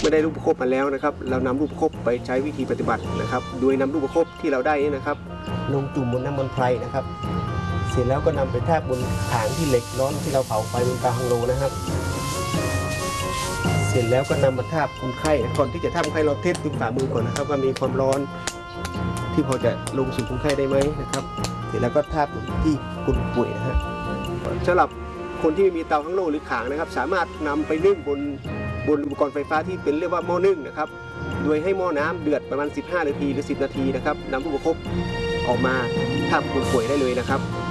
อได้ลูกประคบมาแล้วนะครับเรานำลูกประคบไปใช้วิธีปฏิบัตินะครับโดยนำลูกประคบที่เราได้นะครับลงจุ่มบนน้ำมันไพรนะครับเสร็จแล้วก็นำไปทาบบนถางที่เหล็กร้อนที่เราเผาไฟบนกลางฮังโลนะครับเสร็จแล้วก็นำมาทาบคนไข้ก่อนที่จะทาบคนไข้เราเทสดูฝ่ามือก่อนนะครับว่ามีความร้อนที่พอจะลงสู่คนไข้ได้ไหมนะครับเสร็จแล้วก็ทาบที่คนป่วยนะฮะสำหรับคนที่มีเตาฮังโลหรือขางนะครับสามารถนำไปนึ่งบนอุปกรณ์ไฟฟ้าที่เป็นเรียกว่าหม้อนึ่งนะครับโดยให้หม้อน้ำเดือดประมาณ15 นาทีหรือ10 นาทีนะครับนำลูกประคบออกมาทาบคนป่วยได้เลยนะครับ